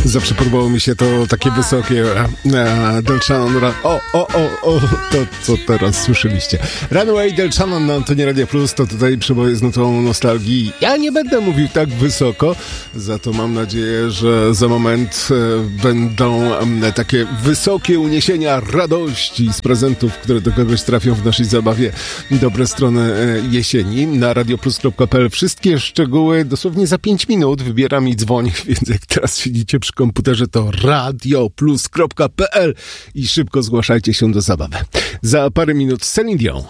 Zawsze podobało mi się to takie wysokie Del Shannon. To co teraz słyszeliście. Runaway Del Shannon na Antenie Radio Plus, to tutaj przeboje z nutą nostalgii. Ja nie będę mówił tak wysoko, za to mam nadzieję, że za moment będą takie wysokie uniesienia radości z prezentów, które do kogoś trafią w naszej zabawie. Dobre strony jesieni na radioplus.pl. Wszystkie szczegóły dosłownie za 5 minut. Wybieram i dzwonię, więc jak teraz siedzicie przy komputerze, to radioplus.pl i szybko zgłaszajcie się do zabawy. Za parę minut Celine Dion.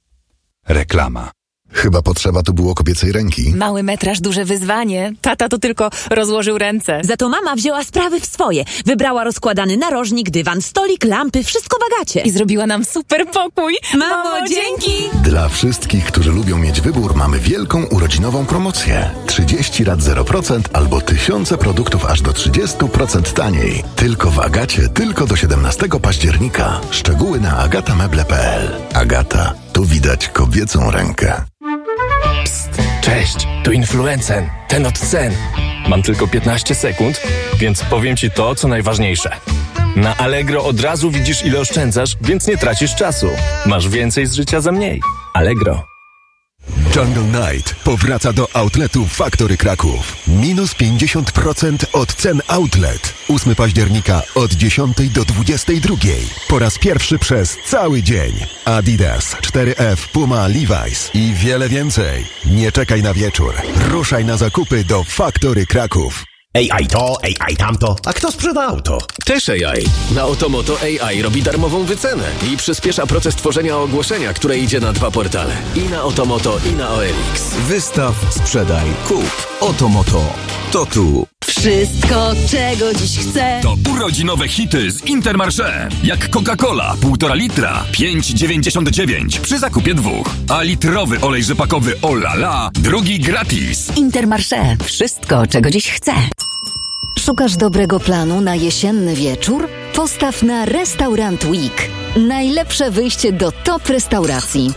Reklama. Chyba potrzeba tu było kobiecej ręki. Mały metraż, duże wyzwanie. Tata to tylko rozłożył ręce. Za to mama wzięła sprawy w swoje. Wybrała rozkładany narożnik, dywan, stolik, lampy, wszystko w Agacie. I zrobiła nam super pokój. Mamo, dzięki! Dla wszystkich, którzy lubią mieć wybór, mamy wielką urodzinową promocję. 30 rat 0% albo tysiące produktów aż do 30% taniej. Tylko w Agacie, tylko do 17 października. Szczegóły na agatameble.pl. Agata, tu widać kobiecą rękę. Psst, cześć, tu Influencen, ten od cen. Mam tylko 15 sekund, więc powiem Ci to, co najważniejsze. Na Allegro od razu widzisz, ile oszczędzasz, więc nie tracisz czasu. Masz więcej z życia za mniej. Allegro. Jungle Night powraca do outletu Factory Kraków. Minus 50% od cen outlet. 8 października od 10 do 22. Po raz pierwszy przez cały dzień. Adidas, 4F, Puma, Levi's i wiele więcej. Nie czekaj na wieczór. Ruszaj na zakupy do Factory Kraków. AI to, AI tamto. A kto sprzeda auto? Też AI. Na Otomoto AI robi darmową wycenę i przyspiesza proces tworzenia ogłoszenia, które idzie na 2 portale. I na Otomoto, i na OLX. Wystaw, sprzedaj, kup. Otomoto. To tu. Wszystko, czego dziś chcę. To urodzinowe hity z Intermarché. Jak Coca-Cola, 1,5 litra, 5,99 przy zakupie 2. A litrowy olej rzepakowy Olala, drugi gratis. Intermarché. Wszystko, czego dziś chcę. Szukasz dobrego planu na jesienny wieczór? Postaw na Restaurant Week. Najlepsze wyjście do top restauracji.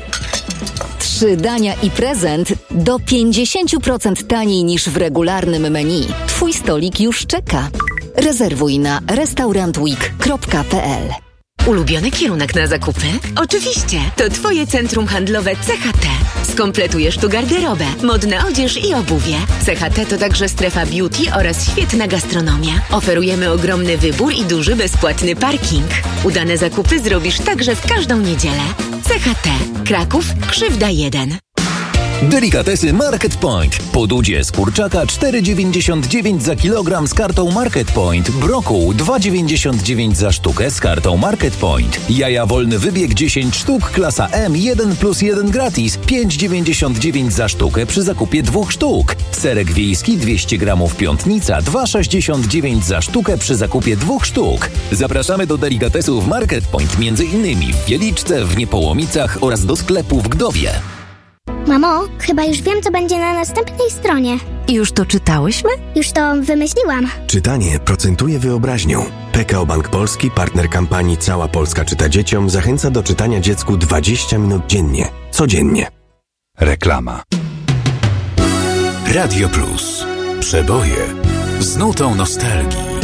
3 dania i prezent do 50% taniej niż w regularnym menu. Twój stolik już czeka. Rezerwuj na restaurantweek.pl. Ulubiony kierunek na zakupy? Oczywiście! To Twoje centrum handlowe CHT. Skompletujesz tu garderobę, modna odzież i obuwie. CHT to także strefa beauty oraz świetna gastronomia. Oferujemy ogromny wybór i duży bezpłatny parking. Udane zakupy zrobisz także w każdą niedzielę. CHT. Kraków, Krzywda 1. Delikatesy Market Point. Podudzie z kurczaka 4,99 za kilogram z kartą Market Point. Brokuł 2,99 za sztukę z kartą Market Point. Jaja wolny wybieg 10 sztuk, klasa M 1+1 gratis. 5,99 za sztukę przy zakupie 2 sztuk. Serek wiejski 200 gramów Piątnica 2,69 za sztukę przy zakupie 2 sztuk. Zapraszamy do delikatesów Market Point m.in. w Wieliczce, w Niepołomicach oraz do sklepu w Gdowie. Mamo, chyba już wiem, co będzie na następnej stronie. Już to czytałyśmy? Już to wymyśliłam. Czytanie procentuje wyobraźnią. PKO Bank Polski, partner kampanii Cała Polska czyta dzieciom, zachęca do czytania dziecku 20 minut dziennie. Codziennie. Reklama. Radio Plus. Przeboje z nutą nostalgii.